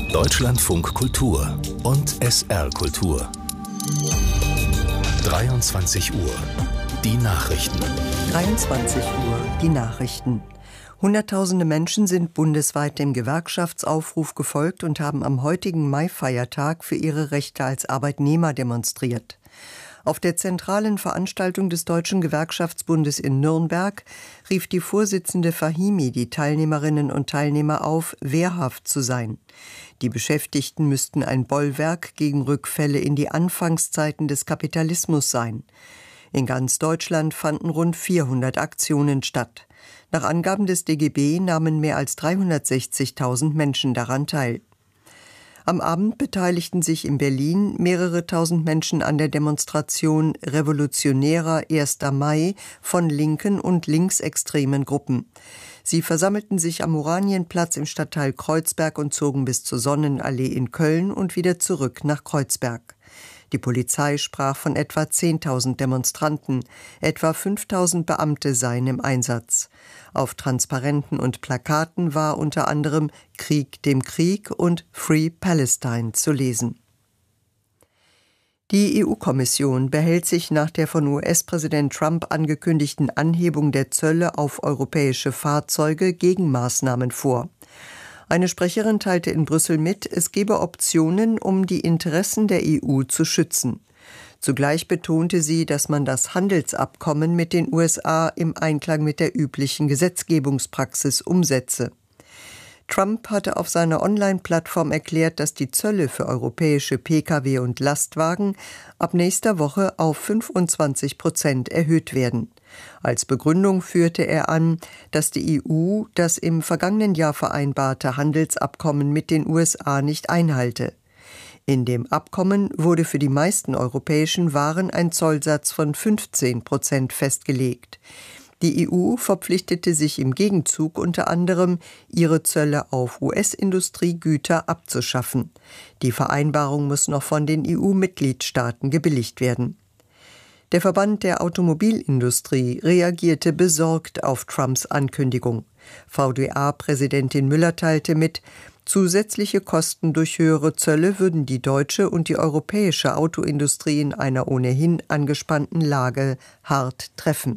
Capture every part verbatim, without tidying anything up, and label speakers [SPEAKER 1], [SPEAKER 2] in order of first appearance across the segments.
[SPEAKER 1] Deutschlandfunk Kultur und S R Kultur. dreiundzwanzig Uhr. Die Nachrichten.
[SPEAKER 2] dreiundzwanzig Uhr. Die Nachrichten. Hunderttausende Menschen sind bundesweit dem Gewerkschaftsaufruf gefolgt und haben am heutigen Maifeiertag für ihre Rechte als Arbeitnehmer demonstriert. Auf der zentralen Veranstaltung des Deutschen Gewerkschaftsbundes in Nürnberg rief die Vorsitzende Fahimi die Teilnehmerinnen und Teilnehmer auf, wehrhaft zu sein. Die Beschäftigten müssten ein Bollwerk gegen Rückfälle in die Anfangszeiten des Kapitalismus sein. In ganz Deutschland fanden rund vierhundert Aktionen statt. Nach Angaben des D G B nahmen mehr als dreihundertsechzigtausend Menschen daran teil. Am Abend beteiligten sich in Berlin mehrere tausend Menschen an der Demonstration Revolutionärer erster Mai von linken und linksextremen Gruppen. Sie versammelten sich am Oranienplatz im Stadtteil Kreuzberg und zogen bis zur Sonnenallee in Köln und wieder zurück nach Kreuzberg. Die Polizei sprach von etwa zehntausend Demonstranten, etwa fünftausend Beamte seien im Einsatz. Auf Transparenten und Plakaten war unter anderem Krieg dem Krieg und Free Palestine zu lesen. Die E U-Kommission behält sich nach der von U S-Präsident Trump angekündigten Anhebung der Zölle auf europäische Fahrzeuge Gegenmaßnahmen vor. Eine Sprecherin teilte in Brüssel mit, es gebe Optionen, um die Interessen der E U zu schützen. Zugleich betonte sie, dass man das Handelsabkommen mit den U S A im Einklang mit der üblichen Gesetzgebungspraxis umsetze. Trump hatte auf seiner Online-Plattform erklärt, dass die Zölle für europäische Pkw und Lastwagen ab nächster Woche auf fünfundzwanzig Prozent erhöht werden. Als Begründung führte er an, dass die E U das im vergangenen Jahr vereinbarte Handelsabkommen mit den U S A nicht einhalte. In dem Abkommen wurde für die meisten europäischen Waren ein Zollsatz von fünfzehn Prozent festgelegt. Die E U verpflichtete sich im Gegenzug unter anderem, ihre Zölle auf U S-Industriegüter abzuschaffen. Die Vereinbarung muss noch von den E U-Mitgliedstaaten gebilligt werden. Der Verband der Automobilindustrie reagierte besorgt auf Trumps Ankündigung. V D A-Präsidentin Müller teilte mit, zusätzliche Kosten durch höhere Zölle würden die deutsche und die europäische Autoindustrie in einer ohnehin angespannten Lage hart treffen.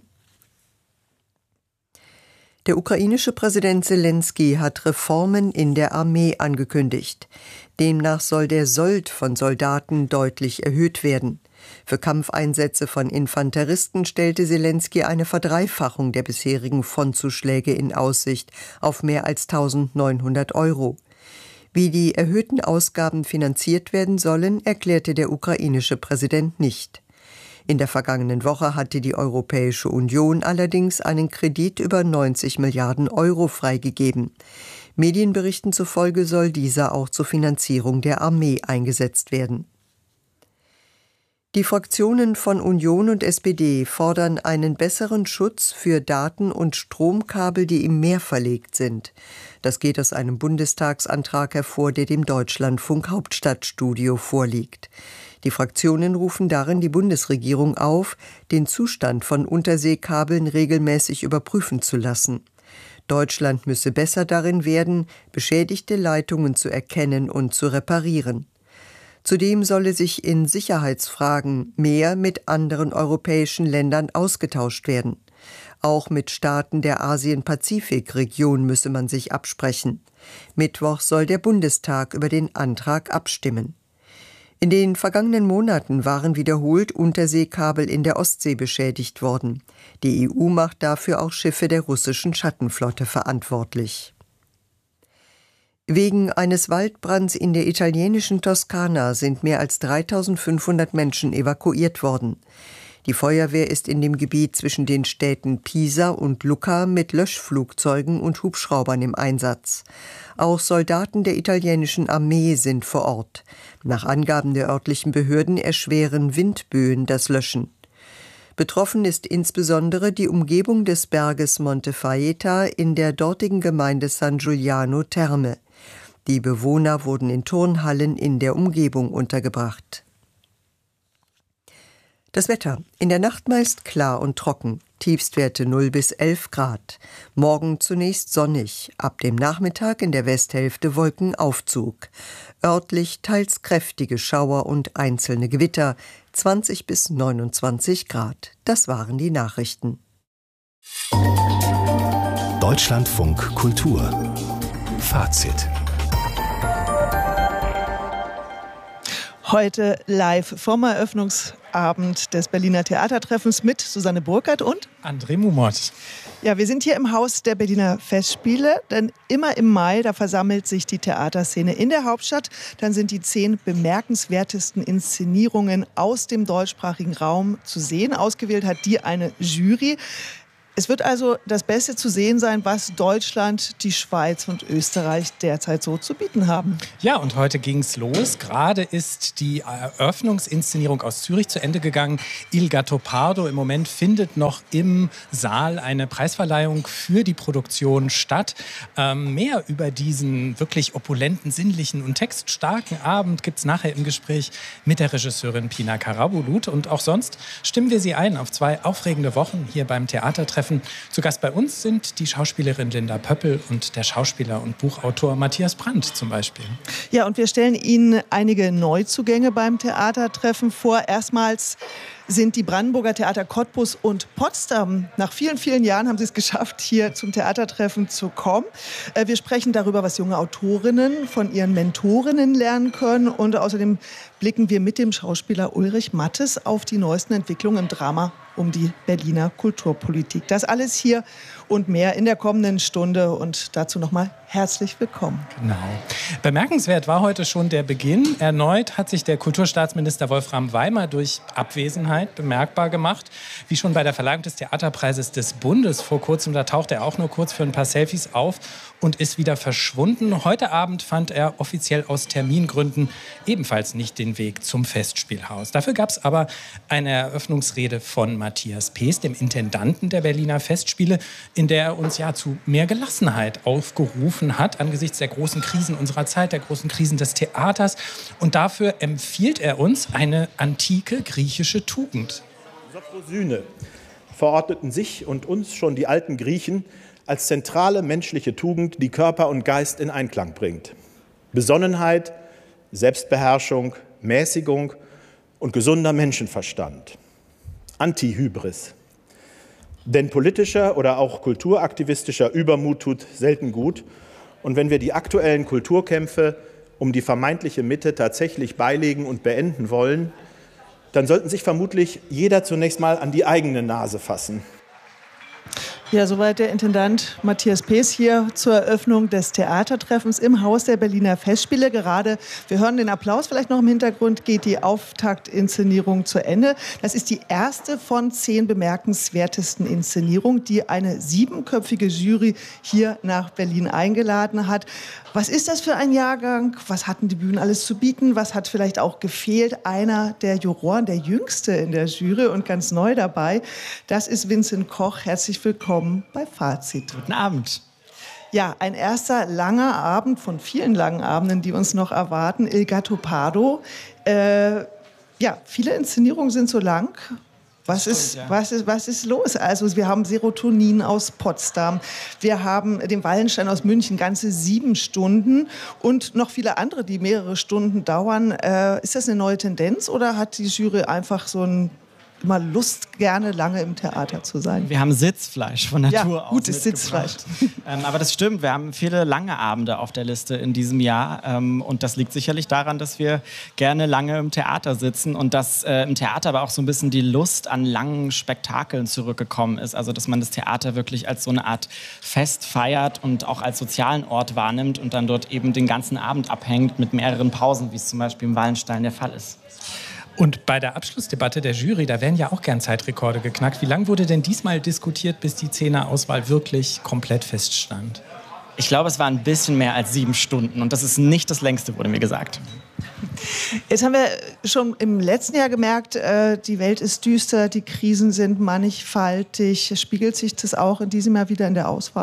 [SPEAKER 2] Der ukrainische Präsident Selenskyj hat Reformen in der Armee angekündigt. Demnach soll der Sold von Soldaten deutlich erhöht werden. Für Kampfeinsätze von Infanteristen stellte Selenskyj eine Verdreifachung der bisherigen Frontzuschläge in Aussicht auf mehr als eintausendneunhundert Euro. Wie die erhöhten Ausgaben finanziert werden sollen, erklärte der ukrainische Präsident nicht. In der vergangenen Woche hatte die Europäische Union allerdings einen Kredit über neunzig Milliarden Euro freigegeben. Medienberichten zufolge soll dieser auch zur Finanzierung der Armee eingesetzt werden. Die Fraktionen von Union und S P D fordern einen besseren Schutz für Daten- und Stromkabel, die im Meer verlegt sind. Das geht aus einem Bundestagsantrag hervor, der dem Deutschlandfunk Hauptstadtstudio vorliegt. Die Fraktionen rufen darin die Bundesregierung auf, den Zustand von Unterseekabeln regelmäßig überprüfen zu lassen. Deutschland müsse besser darin werden, beschädigte Leitungen zu erkennen und zu reparieren. Zudem solle sich in Sicherheitsfragen mehr mit anderen europäischen Ländern ausgetauscht werden. Auch mit Staaten der Asien-Pazifik-Region müsse man sich absprechen. Mittwoch soll der Bundestag über den Antrag abstimmen. In den vergangenen Monaten waren wiederholt Unterseekabel in der Ostsee beschädigt worden. Die E U macht dafür auch Schiffe der russischen Schattenflotte verantwortlich. Wegen eines Waldbrands in der italienischen Toskana sind mehr als dreitausendfünfhundert Menschen evakuiert worden. Die Feuerwehr ist in dem Gebiet zwischen den Städten Pisa und Lucca mit Löschflugzeugen und Hubschraubern im Einsatz. Auch Soldaten der italienischen Armee sind vor Ort. Nach Angaben der örtlichen Behörden erschweren Windböen das Löschen. Betroffen ist insbesondere die Umgebung des Berges Monte Faeta in der dortigen Gemeinde San Giuliano Terme. Die Bewohner wurden in Turnhallen in der Umgebung untergebracht. Das Wetter. In der Nacht meist klar und trocken. Tiefstwerte null bis elf Grad. Morgen zunächst sonnig. Ab dem Nachmittag in der Westhälfte Wolkenaufzug. Örtlich teils kräftige Schauer und einzelne Gewitter. zwanzig bis neunundzwanzig Grad. Das waren die Nachrichten.
[SPEAKER 1] Deutschlandfunk Kultur. Fazit.
[SPEAKER 3] Heute live vom Eröffnungsabend des Berliner Theatertreffens mit Susanne Burkhardt und
[SPEAKER 4] André Mumot.
[SPEAKER 3] Ja, wir sind hier im Haus der Berliner Festspiele, denn immer im Mai, da versammelt sich die Theaterszene in der Hauptstadt. Dann sind die zehn bemerkenswertesten Inszenierungen aus dem deutschsprachigen Raum zu sehen. Ausgewählt hat die eine Jury. Es wird also das Beste zu sehen sein, was Deutschland, die Schweiz und Österreich derzeit so zu bieten haben.
[SPEAKER 4] Ja, und heute ging's los. Gerade ist die Eröffnungsinszenierung aus Zürich zu Ende gegangen. Il Gattopardo. Im Moment findet noch im Saal eine Preisverleihung für die Produktion statt. Ähm, mehr über diesen wirklich opulenten, sinnlichen und textstarken Abend gibt's nachher im Gespräch mit der Regisseurin Pina Karabulut. Und auch sonst stimmen wir Sie ein auf zwei aufregende Wochen hier beim Theatertreffen. Zu Gast bei uns sind die Schauspielerin Linda Pöppel und der Schauspieler und Buchautor Matthias Brandt zum Beispiel.
[SPEAKER 3] Ja, und wir stellen Ihnen einige Neuzugänge beim Theatertreffen vor. Erstmals sind die Brandenburger Theater Cottbus und Potsdam. Nach vielen, vielen Jahren haben sie es geschafft, hier zum Theatertreffen zu kommen. Wir sprechen darüber, was junge Autorinnen von ihren Mentorinnen lernen können. Und außerdem blicken wir mit dem Schauspieler Ulrich Mattes auf die neuesten Entwicklungen im Drama um die Berliner Kulturpolitik. Das alles hier und mehr in der kommenden Stunde. Und dazu nochmal herzlich willkommen.
[SPEAKER 4] Genau. Bemerkenswert war heute schon der Beginn. Erneut hat sich der Kulturstaatsminister Wolfram Weimer durch Abwesenheit bemerkbar gemacht. Wie schon bei der Verleihung des Theaterpreises des Bundes vor kurzem, da tauchte er auch nur kurz für ein paar Selfies auf und ist wieder verschwunden. Heute Abend fand er offiziell aus Termingründen ebenfalls nicht den Weg zum Festspielhaus. Dafür gab es aber eine Eröffnungsrede von Matthias Pees, dem Intendanten der Berliner Festspiele, in der er uns ja zu mehr Gelassenheit aufgerufen hat angesichts der großen Krisen unserer Zeit, der großen Krisen des Theaters. Und dafür empfiehlt er uns eine antike griechische Tugend.
[SPEAKER 5] Sophrosyne verordneten sich und uns schon die alten Griechen als zentrale menschliche Tugend, die Körper und Geist in Einklang bringt. Besonnenheit, Selbstbeherrschung, Mäßigung und gesunder Menschenverstand. Antihybris. Denn politischer oder auch kulturaktivistischer Übermut tut selten gut. Und wenn wir die aktuellen Kulturkämpfe um die vermeintliche Mitte tatsächlich beilegen und beenden wollen, dann sollten sich vermutlich jeder zunächst mal an die eigene Nase fassen.
[SPEAKER 3] Ja, soweit der Intendant Matthias Pees hier zur Eröffnung des Theatertreffens im Haus der Berliner Festspiele. Gerade, wir hören den Applaus vielleicht noch im Hintergrund, geht die Auftaktinszenierung zu Ende. Das ist die erste von zehn bemerkenswertesten Inszenierungen, die eine siebenköpfige Jury hier nach Berlin eingeladen hat. Was ist das für ein Jahrgang? Was hatten die Bühnen alles zu bieten? Was hat vielleicht auch gefehlt? Einer der Juroren, der Jüngste in der Jury und ganz neu dabei, das ist Vincent Koch. Herzlich willkommen bei Fazit.
[SPEAKER 4] Guten Abend.
[SPEAKER 3] Ja, ein erster langer Abend von vielen langen Abenden, die uns noch erwarten. Il Gattopardo. Äh, ja, viele Inszenierungen sind so lang. Was
[SPEAKER 4] Stimmt,
[SPEAKER 3] ist,
[SPEAKER 4] ja.
[SPEAKER 3] was, ist, was ist los? Also wir haben Serotonin aus Potsdam, wir haben den Wallenstein aus München, ganze sieben Stunden und noch viele andere, die mehrere Stunden dauern. Äh, ist das eine neue Tendenz oder hat die Jury einfach so ein immer Lust, gerne lange im Theater zu sein?
[SPEAKER 6] Wir haben Sitzfleisch von Natur
[SPEAKER 3] ja,
[SPEAKER 6] aus
[SPEAKER 3] gutes Sitzfleisch.
[SPEAKER 6] ähm, aber das stimmt, wir haben viele lange Abende auf der Liste in diesem Jahr. Ähm, und das liegt sicherlich daran, dass wir gerne lange im Theater sitzen und dass äh, im Theater aber auch so ein bisschen die Lust an langen Spektakeln zurückgekommen ist. Also dass man das Theater wirklich als so eine Art Fest feiert und auch als sozialen Ort wahrnimmt und dann dort eben den ganzen Abend abhängt mit mehreren Pausen, wie es zum Beispiel im Wallenstein der Fall ist.
[SPEAKER 4] Und bei der Abschlussdebatte der Jury, da werden ja auch gern Zeitrekorde geknackt. Wie lange wurde denn diesmal diskutiert, bis die Zehnerauswahl wirklich komplett feststand?
[SPEAKER 6] Ich glaube, es waren ein bisschen mehr als sieben Stunden. Und das ist nicht das längste, wurde mir gesagt.
[SPEAKER 3] Jetzt haben wir schon im letzten Jahr gemerkt, äh, die Welt ist düster, die Krisen sind mannigfaltig. Spiegelt sich das auch in diesem Jahr wieder in der Auswahl?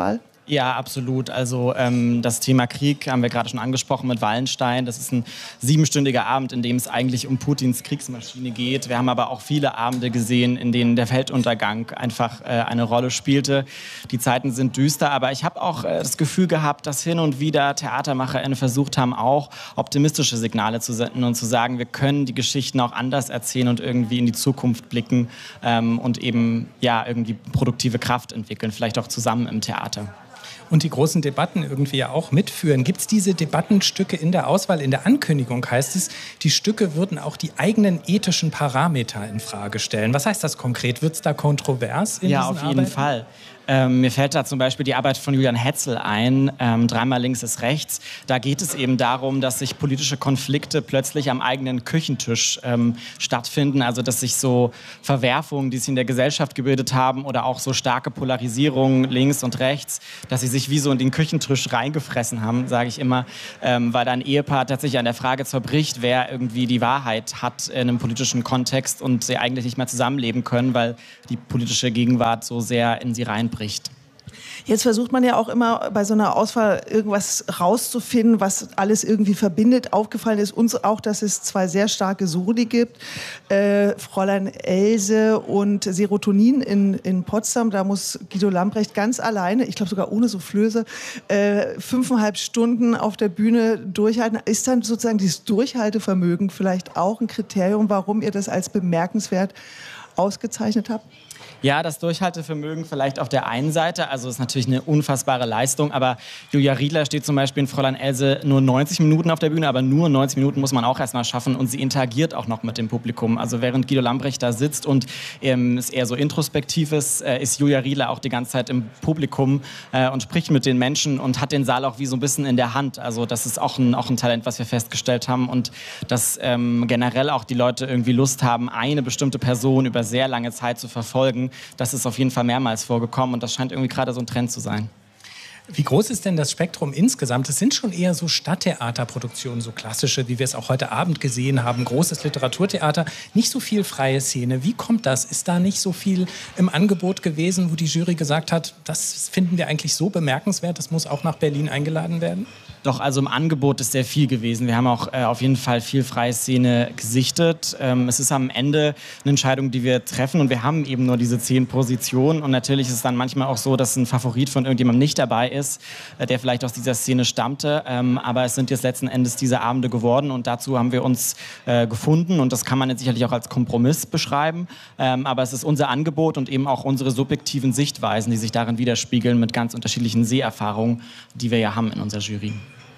[SPEAKER 6] Ja, absolut. Also ähm, das Thema Krieg haben wir gerade schon angesprochen mit Wallenstein. Das ist ein siebenstündiger Abend, in dem es eigentlich um Putins Kriegsmaschine geht. Wir haben aber auch viele Abende gesehen, in denen der Weltuntergang einfach äh, eine Rolle spielte. Die Zeiten sind düster, aber ich habe auch äh, das Gefühl gehabt, dass hin und wieder TheatermacherInnen versucht haben, auch optimistische Signale zu senden und zu sagen, wir können die Geschichten auch anders erzählen und irgendwie in die Zukunft blicken ähm, und eben ja irgendwie produktive Kraft entwickeln, vielleicht auch zusammen im Theater.
[SPEAKER 4] Und die großen Debatten irgendwie ja auch mitführen. Gibt es diese Debattenstücke in der Auswahl? In der Ankündigung heißt es, die Stücke würden auch die eigenen ethischen Parameter in Frage stellen. Was heißt das konkret? Wird es da kontrovers in
[SPEAKER 6] ja,
[SPEAKER 4] diesen
[SPEAKER 6] auf jeden
[SPEAKER 4] Arbeiten?
[SPEAKER 6] Fall. Ähm, mir fällt da zum Beispiel die Arbeit von Julian Hetzel ein, ähm, Dreimal links ist rechts. Da geht es eben darum, dass sich politische Konflikte plötzlich am eigenen Küchentisch ähm, stattfinden. Also dass sich so Verwerfungen, die sich in der Gesellschaft gebildet haben oder auch so starke Polarisierungen links und rechts, dass sie sich wie so in den Küchentisch reingefressen haben, sage ich immer, ähm, weil da ein Ehepaar tatsächlich an der Frage zerbricht, wer irgendwie die Wahrheit hat in einem politischen Kontext und sie eigentlich nicht mehr zusammenleben können, weil die politische Gegenwart so sehr in sie reinbricht.
[SPEAKER 3] Jetzt versucht man ja auch immer bei so einer Auswahl irgendwas rauszufinden, was alles irgendwie verbindet. Aufgefallen ist uns auch, dass es zwei sehr starke Soli gibt. Äh, Fräulein Else und Serotonin in, in Potsdam. Da muss Guido Lambrecht ganz alleine, ich glaube sogar ohne Soufflöse, äh, fünfeinhalb Stunden auf der Bühne durchhalten. Ist dann sozusagen dieses Durchhaltevermögen vielleicht auch ein Kriterium, warum ihr das als bemerkenswert ausgezeichnet habt?
[SPEAKER 6] Ja, das Durchhaltevermögen vielleicht auf der einen Seite, also ist natürlich eine unfassbare Leistung, aber Julia Riedler steht zum Beispiel in Fräulein Else nur neunzig Minuten auf der Bühne, aber nur neunzig Minuten muss man auch erstmal schaffen und sie interagiert auch noch mit dem Publikum. Also während Guido Lambrecht da sitzt und ähm, es eher so introspektiv ist, äh, ist Julia Riedler auch die ganze Zeit im Publikum äh, und spricht mit den Menschen und hat den Saal auch wie so ein bisschen in der Hand. Also das ist auch ein, auch ein Talent, was wir festgestellt haben und dass ähm, generell auch die Leute irgendwie Lust haben, eine bestimmte Person über sehr lange Zeit zu verfolgen. Das ist auf jeden Fall mehrmals vorgekommen und das scheint irgendwie gerade so ein Trend zu sein.
[SPEAKER 4] Wie groß ist denn das Spektrum insgesamt? Es sind schon eher so Stadttheaterproduktionen, so klassische, wie wir es auch heute Abend gesehen haben. Großes Literaturtheater, nicht so viel freie Szene. Wie kommt das? Ist da nicht so viel im Angebot gewesen, wo die Jury gesagt hat, das finden wir eigentlich so bemerkenswert, das muss auch nach Berlin eingeladen werden?
[SPEAKER 6] Doch, also im Angebot ist sehr viel gewesen. Wir haben auch äh, auf jeden Fall viel freie Szene gesichtet. Ähm, es ist am Ende eine Entscheidung, die wir treffen und wir haben eben nur diese zehn Positionen und natürlich ist es dann manchmal auch so, dass ein Favorit von irgendjemandem nicht dabei ist, äh, der vielleicht aus dieser Szene stammte, ähm, aber es sind jetzt letzten Endes diese Abende geworden und dazu haben wir uns äh, gefunden und das kann man jetzt sicherlich auch als Kompromiss beschreiben, ähm, aber es ist unser Angebot und eben auch unsere subjektiven Sichtweisen, die sich darin widerspiegeln mit ganz unterschiedlichen Seherfahrungen, die wir ja haben in unserer Jury.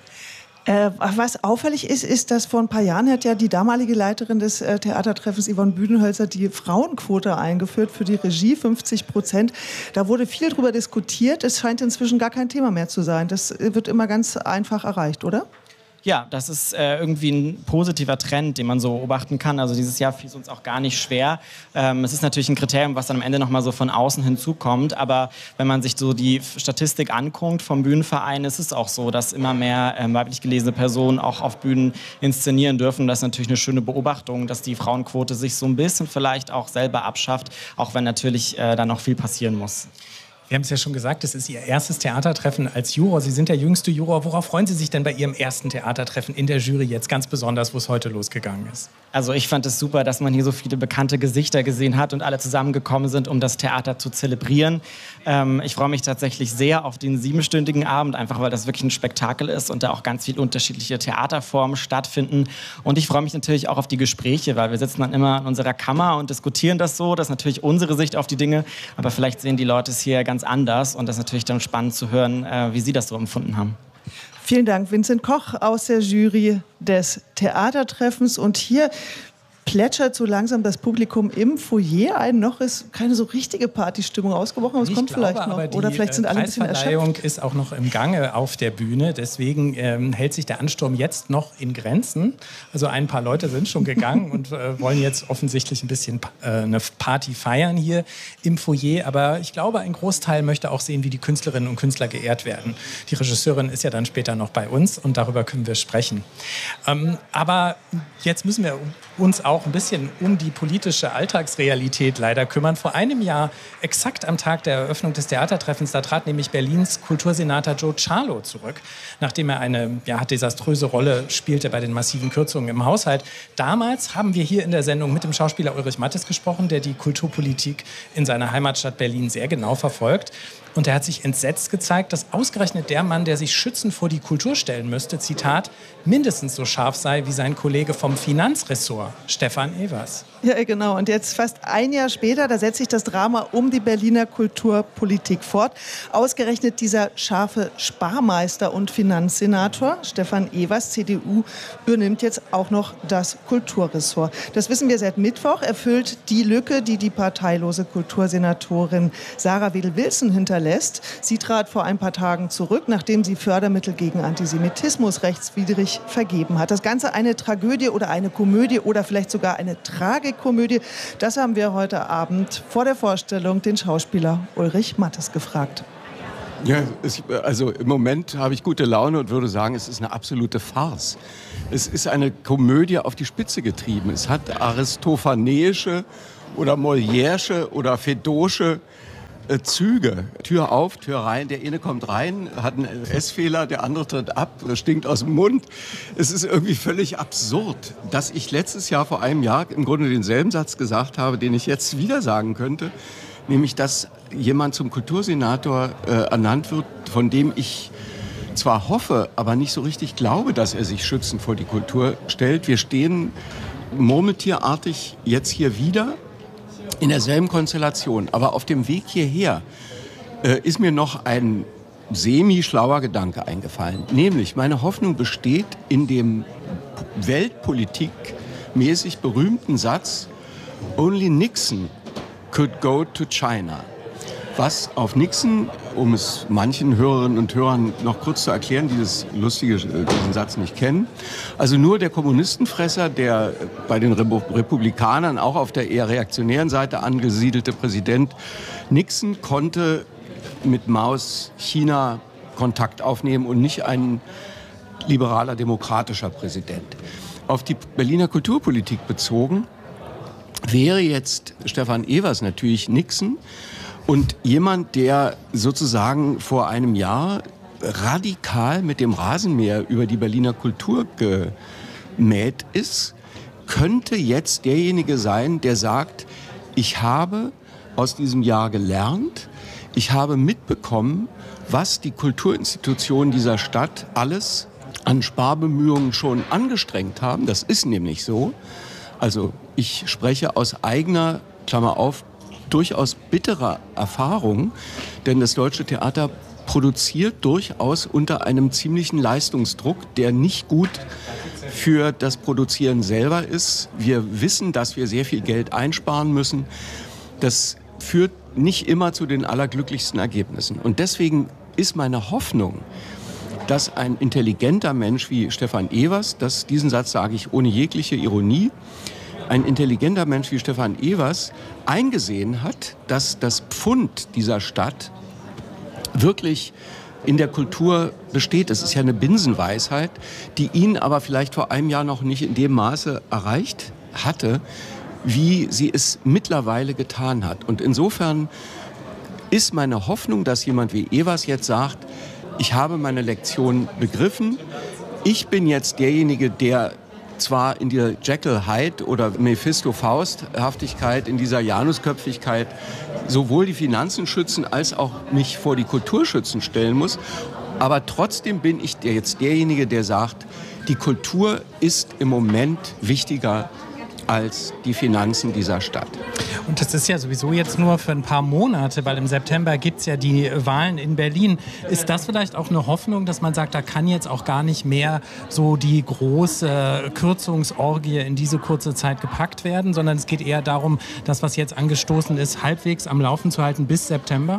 [SPEAKER 3] Äh, was auffällig ist, ist, dass vor ein paar Jahren hat ja die damalige Leiterin des äh, Theatertreffens, Yvonne Büdenhölzer, die Frauenquote eingeführt für die Regie, fünfzig Prozent. Da wurde viel drüber diskutiert. Es scheint inzwischen gar kein Thema mehr zu sein. Das wird immer ganz einfach erreicht, oder?
[SPEAKER 6] Ja, das ist äh, irgendwie ein positiver Trend, den man so beobachten kann. Also dieses Jahr fiel es uns auch gar nicht schwer. Ähm, es ist natürlich ein Kriterium, was dann am Ende noch mal so von außen hinzukommt. Aber wenn man sich so die Statistik anguckt vom Bühnenverein, ist es auch so, dass immer mehr ähm, weiblich gelesene Personen auch auf Bühnen inszenieren dürfen. Das ist natürlich eine schöne Beobachtung, dass die Frauenquote sich so ein bisschen vielleicht auch selber abschafft, auch wenn natürlich äh, da noch viel passieren muss.
[SPEAKER 4] Wir haben es ja schon gesagt, es ist Ihr erstes Theatertreffen als Juror. Sie sind der jüngste Juror. Worauf freuen Sie sich denn bei Ihrem ersten Theatertreffen in der Jury jetzt ganz besonders, wo es heute losgegangen ist?
[SPEAKER 6] Also ich fand es super, dass man hier so viele bekannte Gesichter gesehen hat und alle zusammengekommen sind, um das Theater zu zelebrieren. Ähm, ich freue mich tatsächlich sehr auf den siebenstündigen Abend, einfach weil das wirklich ein Spektakel ist und da auch ganz viele unterschiedliche Theaterformen stattfinden. Und ich freue mich natürlich auch auf die Gespräche, weil wir sitzen dann immer in unserer Kammer und diskutieren das so. Das ist natürlich unsere Sicht auf die Dinge, aber vielleicht sehen die Leute es hier ganz anders und das ist natürlich dann spannend zu hören, äh, wie Sie das so empfunden haben.
[SPEAKER 3] Vielen Dank, Vincent Koch aus der Jury des Theatertreffens. Und hier plätschert so langsam das Publikum im Foyer ein. Noch ist keine so richtige Partystimmung ausgebrochen, aber es kommt
[SPEAKER 4] glaube,
[SPEAKER 3] vielleicht noch.
[SPEAKER 4] Aber die
[SPEAKER 3] Oder vielleicht sind alle ein bisschen erschöpft.
[SPEAKER 4] Preisverleihung ist auch noch im Gange auf der Bühne. Deswegen ähm, hält sich der Ansturm jetzt noch in Grenzen. Also ein paar Leute sind schon gegangen und äh, wollen jetzt offensichtlich ein bisschen äh, eine Party feiern hier im Foyer. Aber ich glaube, ein Großteil möchte auch sehen, wie die Künstlerinnen und Künstler geehrt werden. Die Regisseurin ist ja dann später noch bei uns und darüber können wir sprechen. Ähm, aber jetzt müssen wir uns auch auch ein bisschen um die politische Alltagsrealität leider kümmern. Vor einem Jahr, exakt am Tag der Eröffnung des Theatertreffens, da trat nämlich Berlins Kultursenator Joe Cialo zurück, nachdem er eine ja, desaströse Rolle spielte bei den massiven Kürzungen im Haushalt. Damals haben wir hier in der Sendung mit dem Schauspieler Ulrich Mattes gesprochen, der die Kulturpolitik in seiner Heimatstadt Berlin sehr genau verfolgt. Und er hat sich entsetzt gezeigt, dass ausgerechnet der Mann, der sich schützend vor die Kultur stellen müsste, Zitat, mindestens so scharf sei wie sein Kollege vom Finanzressort, Stefan Evers.
[SPEAKER 3] Ja, genau. Und jetzt fast ein Jahr später, da setzt sich das Drama um die Berliner Kulturpolitik fort. Ausgerechnet dieser scharfe Sparmeister und Finanzsenator, Stefan Evers, C D U, übernimmt jetzt auch noch das Kulturressort. Das wissen wir seit Mittwoch. Er füllt die Lücke, die die parteilose Kultursenatorin Sarah Wedel-Wilson hinterlässt. Sie trat vor ein paar Tagen zurück, nachdem sie Fördermittel gegen Antisemitismus rechtswidrig vergeben hat. Das Ganze eine Tragödie oder eine Komödie oder vielleicht sogar eine Tragikomödie. Das haben wir heute Abend vor der Vorstellung den Schauspieler Ulrich Mattes gefragt.
[SPEAKER 7] Ja, es, also im Moment habe ich gute Laune und würde sagen, es ist eine absolute Farce. Es ist eine Komödie auf die Spitze getrieben. Es hat aristophaneische oder Molièresche oder Fedosche äh, Züge. Tür auf, Tür rein, der eine kommt rein, hat einen Essfehler, der andere tritt ab, stinkt aus dem Mund. Es ist irgendwie völlig absurd, dass ich letztes Jahr vor einem Jahr im Grunde denselben Satz gesagt habe, den ich jetzt wieder sagen könnte, nämlich, dass jemand zum Kultursenator äh, ernannt wird, von dem ich zwar hoffe, aber nicht so richtig glaube, dass er sich schützend vor die Kultur stellt. Wir stehen murmeltierartig jetzt hier wieder in derselben Konstellation. Aber auf dem Weg hierher äh, ist mir noch ein semi-schlauer Gedanke eingefallen. Nämlich, meine Hoffnung besteht in dem weltpolitikmäßig berühmten Satz, "Only Nixon could go to China." Was auf Nixon, um es manchen Hörerinnen und Hörern noch kurz zu erklären, die das lustige, diesen Satz nicht kennen, also nur der Kommunistenfresser, der bei den Republikanern auch auf der eher reaktionären Seite angesiedelte Präsident Nixon konnte mit Maos China Kontakt aufnehmen und nicht ein liberaler demokratischer Präsident. Auf die Berliner Kulturpolitik bezogen wäre jetzt Stefan Evers natürlich Nixon und jemand, der sozusagen vor einem Jahr radikal mit dem Rasenmäher über die Berliner Kultur gemäht ist, könnte jetzt derjenige sein, der sagt, ich habe aus diesem Jahr gelernt, ich habe mitbekommen, was die Kulturinstitutionen dieser Stadt alles an Sparbemühungen schon angestrengt haben. Das ist nämlich so. Also ich spreche aus eigener, Klammer auf, durchaus bitterer Erfahrung, denn das Deutsche Theater produziert durchaus unter einem ziemlichen Leistungsdruck, der nicht gut für das Produzieren selber ist. Wir wissen, dass wir sehr viel Geld einsparen müssen. Das führt nicht immer zu den allerglücklichsten Ergebnissen. Und deswegen ist meine Hoffnung, dass ein intelligenter Mensch wie Stefan Evers, das, diesen Satz sage ich ohne jegliche Ironie, ein intelligenter Mensch wie Stefan Evers eingesehen hat, dass das Pfund dieser Stadt wirklich in der Kultur besteht. Es ist ja eine Binsenweisheit, die ihn aber vielleicht vor einem Jahr noch nicht in dem Maße erreicht hatte, wie sie es mittlerweile getan hat. Und insofern ist meine Hoffnung, dass jemand wie Evers jetzt sagt, ich habe meine Lektion begriffen, ich bin jetzt derjenige, der zwar in dieser Jekyll-Hyde oder Mephisto-Faust-Haftigkeit, in dieser Janusköpfigkeit sowohl die Finanzen schützen als auch mich vor die Kultur schützen stellen muss. Aber trotzdem bin ich jetzt derjenige, der sagt, die Kultur ist im Moment wichtiger als die Finanzen dieser Stadt.
[SPEAKER 4] Und das ist ja sowieso jetzt nur für ein paar Monate, weil im September gibt es ja die Wahlen in Berlin. Ist das vielleicht auch eine Hoffnung, dass man sagt, da kann jetzt auch gar nicht mehr so die große Kürzungsorgie in diese kurze Zeit gepackt werden, sondern es geht eher darum, das, was jetzt angestoßen ist, halbwegs am Laufen zu halten bis September?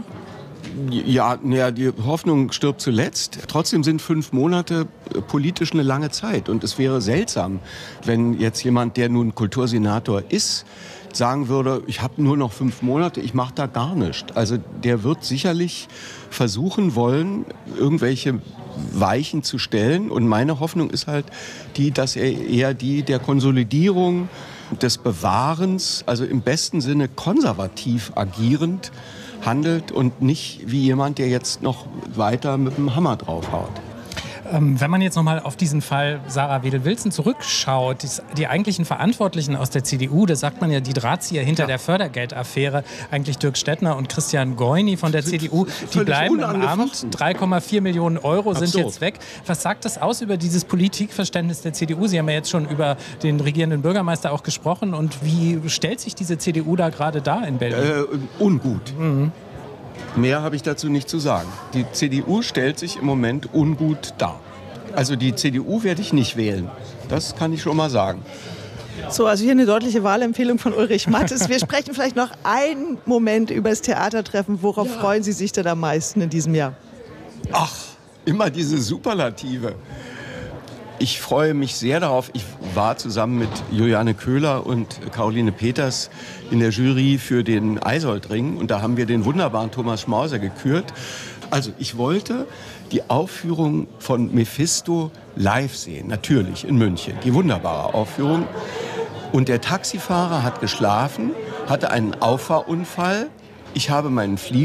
[SPEAKER 7] Ja, ja, die Hoffnung stirbt zuletzt. Trotzdem sind fünf Monate politisch eine lange Zeit. Und es wäre seltsam, wenn jetzt jemand, der nun Kultursenator ist, sagen würde, ich habe nur noch fünf Monate, ich mache da gar nichts. Also der wird sicherlich versuchen wollen, irgendwelche Weichen zu stellen. Und meine Hoffnung ist halt die, dass er eher die der Konsolidierung des Bewahrens, also im besten Sinne konservativ agierend handelt und nicht wie jemand, der jetzt noch weiter mit dem Hammer draufhaut.
[SPEAKER 4] Ähm, wenn man jetzt noch mal auf diesen Fall Sarah Wedel-Wilson zurückschaut, die, die eigentlichen Verantwortlichen aus der C D U, das sagt man ja, die Drahtzieher hinter ja. der Fördergeldaffäre, eigentlich Dirk Stettner und Christian Goyni von der C D U, die bleiben im Amt. drei Komma vier Millionen Euro sind Absurd. jetzt weg. Was sagt das aus über dieses Politikverständnis der C D U? Sie haben ja jetzt schon über den regierenden Bürgermeister auch gesprochen. Und wie stellt sich diese C D U da gerade dar in Berlin?
[SPEAKER 7] Äh, ungut. Mhm. Mehr habe ich dazu nicht zu sagen. Die C D U stellt sich im Moment ungut dar. Also die C D U werde ich nicht wählen. Das kann ich schon mal sagen.
[SPEAKER 3] So, also hier eine deutliche Wahlempfehlung von Ulrich Mattes. Wir sprechen vielleicht noch einen Moment über das Theatertreffen. Worauf ja. freuen Sie sich denn am meisten in diesem Jahr?
[SPEAKER 7] Ach, immer diese Superlative. Ich freue mich sehr darauf. Ich war zusammen mit Juliane Köhler und Caroline Peters in der Jury für den Eisoldring. Und da haben wir den wunderbaren Thomas Schmauser gekürt. Also ich wollte die Aufführung von Mephisto live sehen. Natürlich in München. Die wunderbare Aufführung. Und der Taxifahrer hat geschlafen, hatte einen Auffahrunfall. Ich habe meinen Flieger